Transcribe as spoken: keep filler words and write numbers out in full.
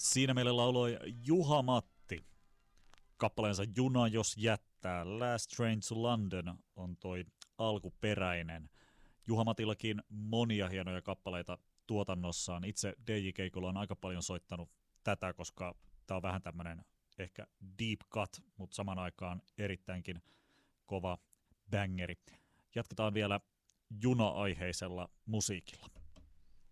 Siinä meille lauloi Juha Matti. Kappaleensa Juna jos jättää. Last Train to London on toi alkuperäinen. Juha Matillakin monia hienoja kappaleita tuotannossaan. Itse D J-keikolla on aika paljon soittanut tätä, koska tää on vähän tämmönen ehkä deep cut, mutta saman aikaan erittäinkin kova bangeri. Jatketaan vielä juna-aiheisella musiikilla.